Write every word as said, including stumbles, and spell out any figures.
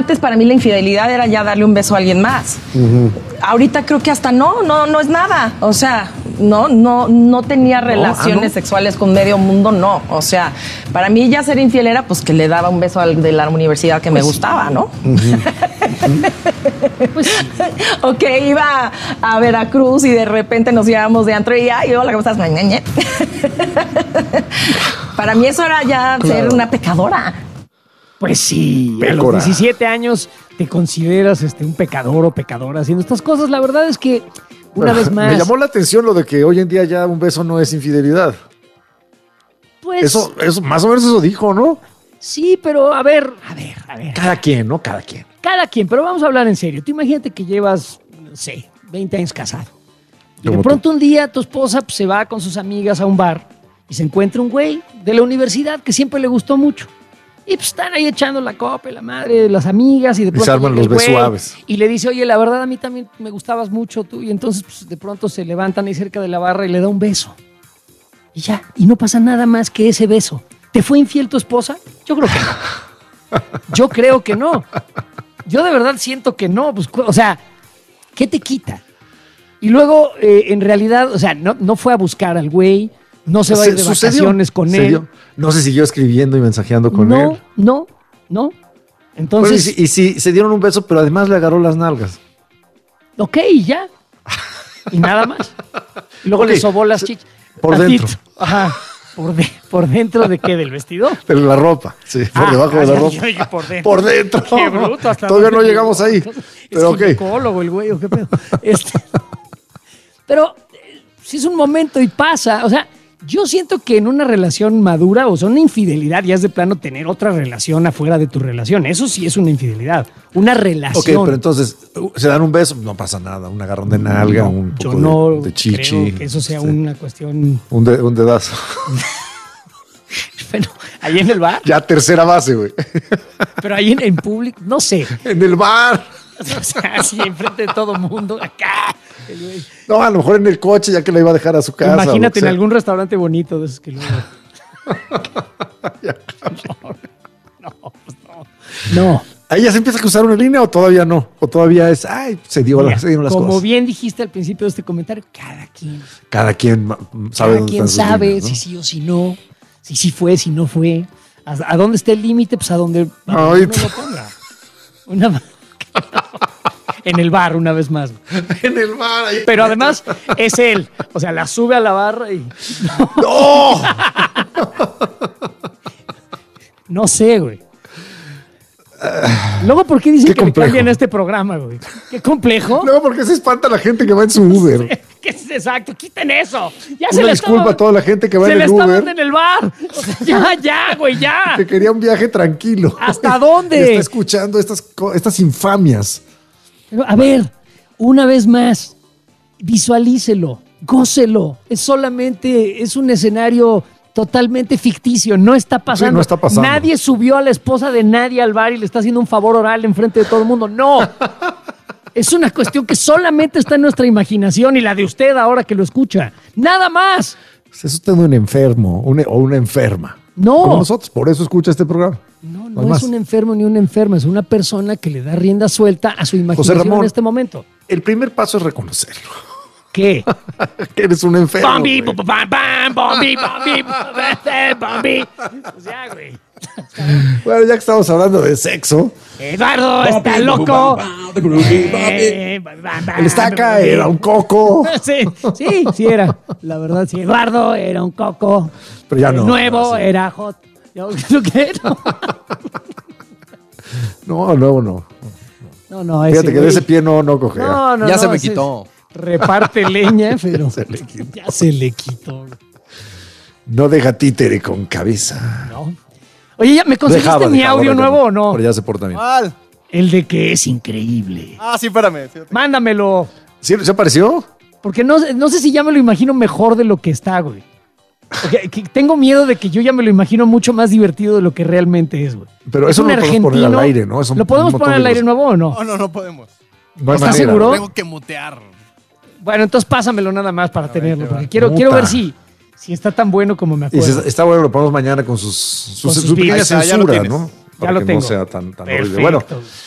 antes para mí la infidelidad era ya darle un beso a alguien más. Uh-huh. Ahorita creo que hasta no, no, no es nada. O sea, no, no, no tenía relaciones no, ah, no. sexuales con medio mundo, no. O sea, para mí ya ser infiel era pues que le daba un beso al de la universidad que pues me gustaba, ¿no? Uh-huh. Pues, o que iba a Veracruz y de repente nos íbamos de antro y ay, hola, ¿cómo estás? Para mí eso era ya claro. ser una pecadora. Pues sí, Pécora. A los diecisiete años te consideras este, un pecador o pecadora haciendo estas cosas. La verdad es que, una vez más... Me llamó la atención lo de que hoy en día ya un beso no es infidelidad. Pues... Eso, eso más o menos eso dijo, ¿no? Sí, pero a ver, a ver, a ver. Cada quien, ¿no? Cada quien. Cada quien, pero vamos a hablar en serio. Tú imagínate que llevas, no sé, veinte años casado. Y de pronto tú? un día tu esposa pues, se va con sus amigas a un bar y se encuentra un güey de la universidad que siempre le gustó mucho. Y pues están ahí echando la copa, la madre, las amigas y de pronto... Y se arman los besos suaves. Y le dice, oye, la verdad a mí también me gustabas mucho tú. Y entonces pues, de pronto se levantan ahí cerca de la barra y le da un beso. Y ya, y no pasa nada más que ese beso. ¿Te fue infiel tu esposa? Yo creo que no. Yo creo que no. Yo de verdad siento que no. Pues, o sea, ¿qué te quita? Y luego, eh, en realidad, o sea, no, no fue a buscar al güey, no se va a ir de Sucedió. vacaciones con ¿Serio? él. No se siguió escribiendo y mensajeando con no, él. No, no, no. Entonces... Bueno, y, si, y si se dieron un beso, pero además le agarró las nalgas. Ok, y ya. Y nada más. Y luego okay. le sobó las chichas. Por dentro. Ajá. ¿Por, de, ¿Por dentro de qué? ¿Del vestido? De la ropa, sí, por ah, debajo de la ropa. Yo, yo por dentro. Por dentro. Qué bruto. Hasta Todavía no llegamos ahí. Pero es ginecólogo el güey, ¿o qué pedo? Este, pero eh, si es un momento y pasa, o sea, yo siento que en una relación madura, o sea, una infidelidad ya es de plano tener otra relación afuera de tu relación. Eso sí es una infidelidad. Una relación. Ok, pero entonces, se dan un beso, no pasa nada. Un agarrón de nalga, no, un poco yo no de, de chichi. Creo que eso sea sí. una cuestión... Un, de, un dedazo. Bueno, ahí en el bar. Ya tercera base, güey. Pero ahí en, en público, no sé. En el bar. O sea, así enfrente de todo el mundo, acá. No, a lo mejor en el coche, ya que la iba a dejar a su casa. Imagínate en algún restaurante bonito de esos que luego... no, no, pues no. No. ¿Ahí ya se empieza a cruzar una línea o todavía no? O todavía es, ay, se, dio Mira, la, se dieron las como cosas. Como bien dijiste al principio de este comentario, cada quien. Cada quien sabe cada quien sabe líneas, ¿no? Si sí o si no. Si sí fue, si no fue. ¿A, a dónde está el límite? Pues a donde, a donde uno lo ponga. Una... En el bar, una vez más. En el bar. Ahí. Pero además es él. O sea, la sube a la barra y... ¡No! No sé, güey. Luego, ¿por qué dicen qué que complejo. Le cambian este programa, güey? Qué complejo. Luego, ¿por qué se espanta la gente que va en su Uber? ¿Qué es exacto? Quiten eso. Ya Una se le disculpa estaba... a toda la gente que va se en el le Uber. Se le está dando en el bar. O sea, ya, ya, güey, ya. Que quería un viaje tranquilo. ¿Hasta dónde? Y está escuchando estas, estas infamias. Pero, a ver, una vez más, visualícelo, gócelo. Es solamente, es un escenario totalmente ficticio, no está pasando. Sí, no está pasando. Nadie subió a la esposa de nadie al bar y le está haciendo un favor oral enfrente de todo el mundo. No. Es una cuestión que solamente está en nuestra imaginación y la de usted ahora que lo escucha. Nada más. Es usted un enfermo una, o una enferma. No. Como nosotros, por eso escucha este programa. No, no, no es un enfermo ni una enferma, es una persona que le da rienda suelta a su imaginación Ramón, en este momento. El primer paso es reconocerlo. ¿Qué? Que eres un enfermo. Bombi, bam, bam, bombi, bombi, bombi. O sea, güey. Bueno, ya que estamos hablando de sexo. Eduardo está loco. El estaca era un coco. Sí, sí, sí era. La verdad, sí. Eduardo era un coco. Pero ya no. El nuevo sí. Era hot. ¿Yo qué? No. No, no, no. No, no. Fíjate que de ese pie no, no cogea. No, no, ya no, se me quitó. Reparte leña, pero ya se le quitó. Ya se le quitó. No deja títere con cabeza. No. Oye, ¿ya me conseguiste dejaba, mi dejaba, audio nuevo no. o no? Pero ya se porta bien. ¿Cuál? El de que es increíble. Ah, sí, espérame. Fíjate. Mándamelo. ¿Sí, ¿Se apareció? Porque no, no sé si ya me lo imagino mejor de lo que está, güey. Porque tengo miedo de que yo ya me lo imagino mucho más divertido de lo que realmente es, güey. Pero eso no lo podemos poner al aire, ¿no? Es un, ¿Lo podemos poner al aire nuevo o no? No, no, no podemos. No ¿Estás manera, seguro? Tengo que mutear. Bueno, entonces pásamelo nada más para a tenerlo. Ver, porque quiero, quiero ver si, si está tan bueno como me acuerdo. Si está bueno, lo ponemos mañana con sus, sus, con sus su pequeña videos. censura, ¿no? Ya Para lo que tengo. no sea tan, tan Perfecto. horrible. Bueno.